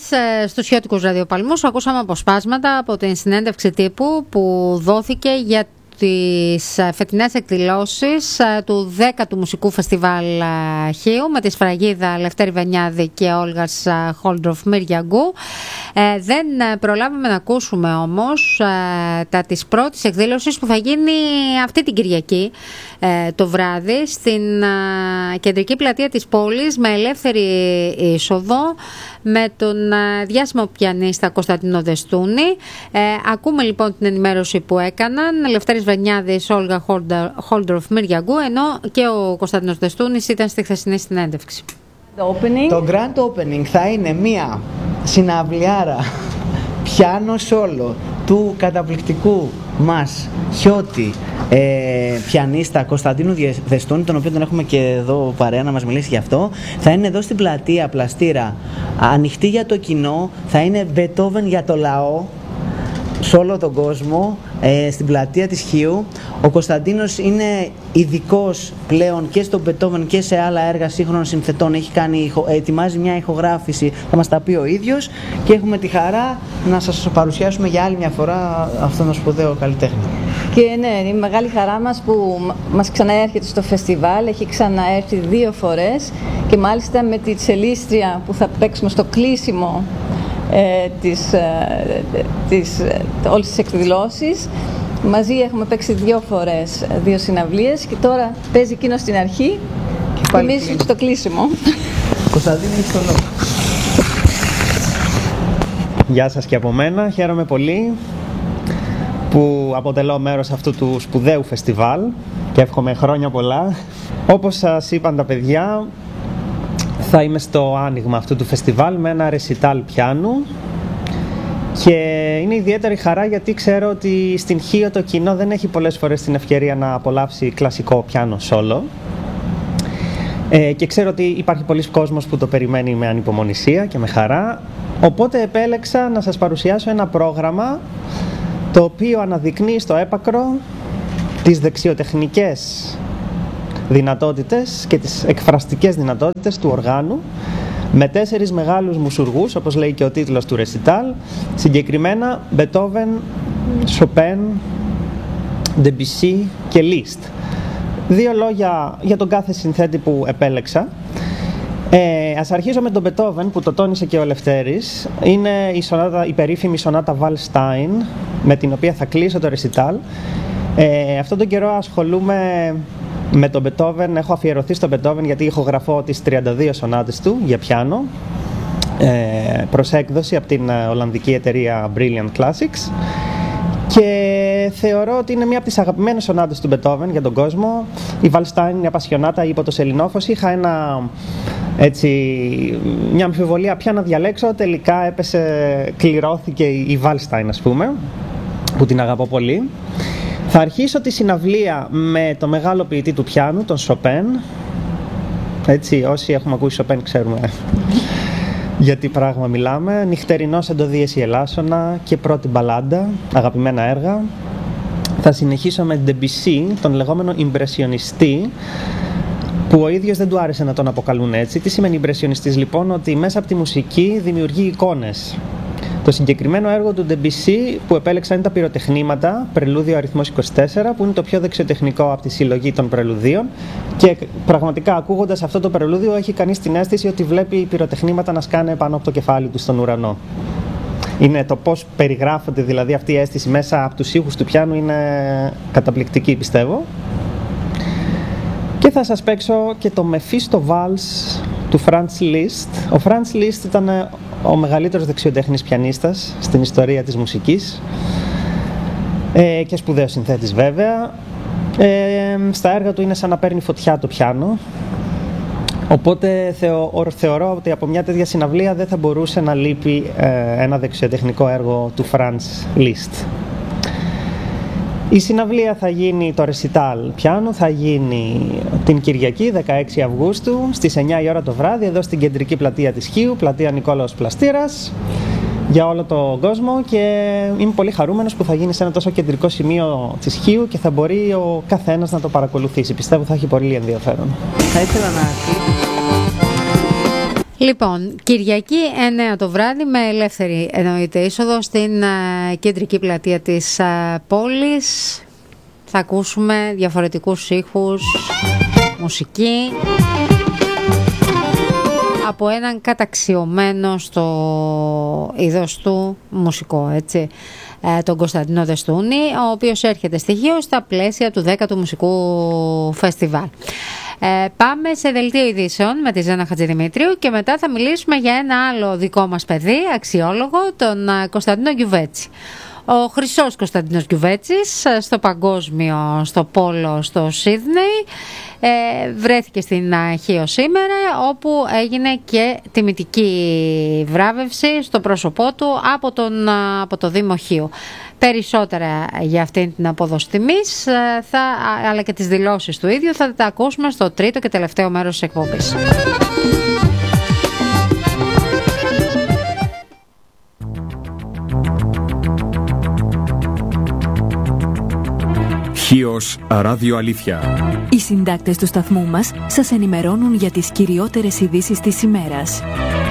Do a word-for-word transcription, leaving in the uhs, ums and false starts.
στους Χιώτικους Ραδιοπαλμούς ακούσαμε αποσπάσματα από την συνέντευξη τύπου που δόθηκε για τις φετινές εκδηλώσεις του δέκατου Μουσικού Φεστιβάλ Χίου με τη σφραγίδα Λευτέρη Βενιάδη και Όλγας Χόλντροφ Μυριαγκού. Ε, δεν προλάβαμε να ακούσουμε όμως ε, τα της πρώτης εκδήλωσης που θα γίνει αυτή την Κυριακή ε, το βράδυ στην ε, κεντρική πλατεία της πόλης με ελεύθερη είσοδο με τον ε, διάσημο πιανίστα Κωνσταντίνο Δεστούνη. Ε, ακούμε λοιπόν την ενημέρωση που έκαναν Λευτέρης Βενιάδης, Όλγα Χόλντροφ Μυριαγκού, ενώ και ο Κωνσταντίνος Δεστούνης ήταν στη χθεσινή συνέντευξη. Το grand opening θα είναι μία συναυλιάρα πιάνο solo του καταπληκτικού μας Χιώτη ε, πιανίστα Κωνσταντίνου Δεστούνη, τον οποίο τον έχουμε και εδώ παρέα να μας μιλήσει γι' αυτό. Θα είναι εδώ στην πλατεία Πλαστήρα, ανοιχτή για το κοινό, θα είναι Μπετόβεν για το λαό σε όλο τον κόσμο, ε, στην πλατεία της Χίου. Ο Κωνσταντίνος είναι ειδικός πλέον και στον Μπετόβεν και σε άλλα έργα σύγχρονων συνθετών. Έχει κάνει, ετοιμάζει μια ηχογράφηση, θα μας τα πει ο ίδιος, και έχουμε τη χαρά να σας παρουσιάσουμε για άλλη μια φορά αυτόν τον σπουδαίο καλλιτέχνη. Και ναι, είναι μεγάλη χαρά μας που μας ξαναέρχεται στο φεστιβάλ. Έχει ξαναέρθει δύο φορές και μάλιστα με τη τσελίστρια που θα παίξουμε στο κλείσιμο Ε, της, ε, της, ε, όλες τις εκδηλώσεις. Μαζί έχουμε παίξει δύο φορές, δύο συναυλίες, και τώρα παίζει εκείνο στην αρχή και εμείς στο κλείσιμο. Κωνσταντίνη, έχεις το λόγο. Γεια σας και από μένα. Χαίρομαι πολύ που αποτελώ μέρος αυτού του σπουδαίου φεστιβάλ και εύχομαι χρόνια πολλά. Όπως σας είπαν τα παιδιά, θα είμαι στο άνοιγμα αυτού του φεστιβάλ με ένα ρεσιτάλ πιάνου και είναι ιδιαίτερη χαρά γιατί ξέρω ότι στην Χίο το κοινό δεν έχει πολλές φορές την ευκαιρία να απολαύσει κλασικό πιάνο solo, ε, και ξέρω ότι υπάρχει πολλής κόσμος που το περιμένει με ανυπομονησία και με χαρά, οπότε επέλεξα να σας παρουσιάσω ένα πρόγραμμα το οποίο αναδεικνύει στο έπακρο τις δεξιοτεχνικές δυνατότητες και τις εκφραστικές δυνατότητες του οργάνου με τέσσερις μεγάλους μουσουργούς, όπως λέει και ο τίτλος του ρεσιτάλ, συγκεκριμένα Μπετόβεν, Σοπέν, Ντεμπισί και Λίστ. Δύο λόγια για τον κάθε συνθέτη που επέλεξα. Ε, ας αρχίσω με τον Μπετόβεν που το τόνισε και ο Λευτέρης. Είναι η, σονάτα, η περίφημη σονάτα Βαλστάιν με την οποία θα κλείσω το ρεσιτάλ. Ε, αυτόν τον καιρό ασχολούμαι με τον Μπετόβεν, έχω αφιερωθεί στον Μπετόβεν γιατί ηχογραφώ τις τριάντα δύο σονάτες του για πιάνο, ε, προς έκδοση από την ολλανδική εταιρεία Brilliant Classics, και θεωρώ ότι είναι μία από τις αγαπημένες σονάτες του Μπετόβεν για τον κόσμο. Η Βαλστάιν είναι απασιονάτα υπό το Σελινόφος. Είχα ένα, έτσι, μια αμφιβολία ποια να διαλέξω, τελικά έπεσε, κληρώθηκε η Βαλστάιν, ας πούμε, που την αγαπώ πολύ. Θα αρχίσω τη συναυλία με το μεγάλο ποιητή του πιάνου, τον Σοπέν. Έτσι, όσοι έχουμε ακούσει Σοπέν ξέρουμε για τι πράγμα μιλάμε. Νυχτερινός εντοδίεση Ελάσσονα και πρώτη μπαλάντα, αγαπημένα έργα. Θα συνεχίσω με Ντεμπισί, τον λεγόμενο ιμπρεσιονιστή, που ο ίδιος δεν του άρεσε να τον αποκαλούν έτσι. Τι σημαίνει ιμπρεσιονιστής λοιπόν? Ότι μέσα από τη μουσική δημιουργεί εικόνες. Το συγκεκριμένο έργο του Ντεμπισί που επέλεξα είναι τα πυροτεχνήματα, πρελούδιο αριθμός είκοσι τέσσερα, που είναι το πιο δεξιοτεχνικό από τη συλλογή των πρελουδίων, και πραγματικά ακούγοντας αυτό το πρελούδιο έχει κανείς την αίσθηση ότι βλέπει πυροτεχνήματα να σκάνε πάνω από το κεφάλι του στον ουρανό. Είναι το πώς περιγράφεται δηλαδή αυτή η αίσθηση μέσα από τους ήχους του πιάνου, είναι καταπληκτική, πιστεύω. Και θα σας παίξω και το Μεφίστο Βάλς του Franz Liszt. Ο Franz Liszt ήταν ο μεγαλύτερος δεξιοτέχνης πιανίστας στην ιστορία της μουσικής, ε, και σπουδαίος συνθέτης βέβαια. Ε, στα έργα του είναι σαν να παίρνει φωτιά το πιάνο, οπότε θεω, θεωρώ ότι από μια τέτοια συναυλία δεν θα μπορούσε να λείπει ε, ένα δεξιοτεχνικό έργο του Franz Liszt. Η συναυλία θα γίνει, το ρεσιτάλ πιάνου θα γίνει την Κυριακή δεκαέξι Αυγούστου στις εννιά η ώρα το βράδυ, εδώ στην κεντρική πλατεία της Χίου, πλατεία Νικόλαος Πλαστήρας, για όλο τον κόσμο, και είμαι πολύ χαρούμενος που θα γίνει σε ένα τόσο κεντρικό σημείο της Χίου και θα μπορεί ο καθένας να το παρακολουθήσει. Πιστεύω θα έχει πολύ ενδιαφέρον. Θα ήθελα να... Λοιπόν, Κυριακή εννέα το βράδυ με ελεύθερη εννοείται είσοδο στην uh, κεντρική πλατεία της uh, πόλης. Θα ακούσουμε διαφορετικούς ήχους, μουσική από έναν καταξιωμένο στο είδος του μουσικό, έτσι, ε, τον Κωνσταντίνο Δεστούνη, ο οποίος έρχεται στοιχείο στα πλαίσια του δέκατου μουσικού φεστιβάλ. Ε, πάμε σε δελτίο ειδήσεων με τη Ζένα Χατζηδημήτριου και μετά θα μιλήσουμε για ένα άλλο δικό μας παιδί, αξιόλογο, τον Κωνσταντίνο Γκιουβέτσι. Ο Χρυσός Κωνσταντίνος Γκιουβέτσης στο παγκόσμιο, στο πόλο στο Σίδνεϊ, ε, βρέθηκε στην Χίο σήμερα, όπου έγινε και τιμητική βράβευση στο πρόσωπό του από, τον, από το Δήμο Χίου. Περισσότερα για αυτήν την απόδοση τιμής, θα, αλλά και τις δηλώσεις του ίδιου θα τα ακούσουμε στο τρίτο και τελευταίο μέρος της εκπομπής. Χίος Ράδιο Αλήθεια. Οι συντάκτες του σταθμού μας σας ενημερώνουν για τις κυριότερες ειδήσεις της ημέρας.